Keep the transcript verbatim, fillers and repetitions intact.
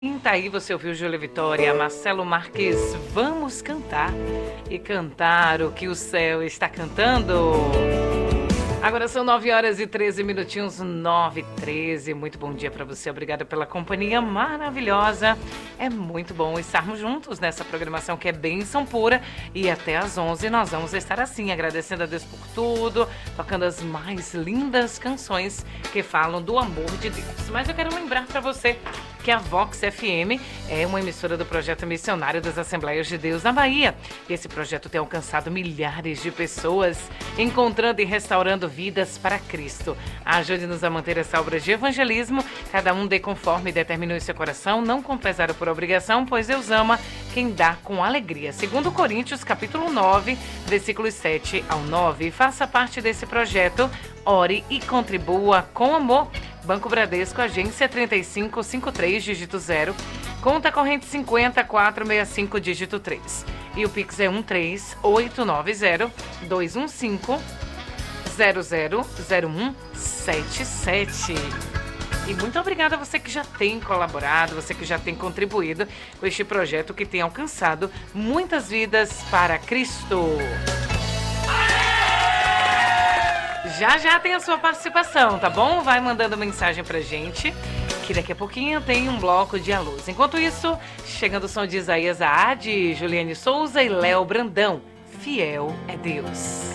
Tá aí, você ouviu Júlia Vitória, Marcelo Marques, vamos cantar e cantar o que o céu está cantando. Agora são nove horas e treze minutinhos, nove e treze. Muito bom dia para você, obrigada pela companhia maravilhosa. É muito bom estarmos juntos nessa programação que é bênção pura. E até às onze nós vamos estar assim, agradecendo a Deus por tudo, tocando as mais lindas canções que falam do amor de Deus. Mas eu quero lembrar para você que a Vox F M é uma emissora do Projeto Missionário das Assembleias de Deus na Bahia. E esse projeto tem alcançado milhares de pessoas, encontrando e restaurando vidas para Cristo. Ajude-nos a manter essa obra de evangelismo. Cada um dê conforme determinou em seu coração, não com pesar ou por obrigação, pois Deus ama quem dá com alegria. Segundo Coríntios, capítulo nove, versículos sete ao nove. Faça parte desse projeto, ore e contribua com amor. Banco Bradesco, agência trinta e cinco cinquenta e três, dígito zero, conta corrente cinquenta quatrocentos e sessenta e cinco, dígito três. E o Pix é um três oito nove zero dois um cinco zero zero zero um sete sete. E muito obrigada a você que já tem colaborado, você que já tem contribuído com este projeto que tem alcançado muitas vidas para Cristo. Já já tem a sua participação, tá bom? Vai mandando mensagem pra gente, que daqui a pouquinho tem um bloco de alôs. Enquanto isso, chegando o som de Isaías Aade, Juliane Souza e Léo Brandão. Fiel é Deus.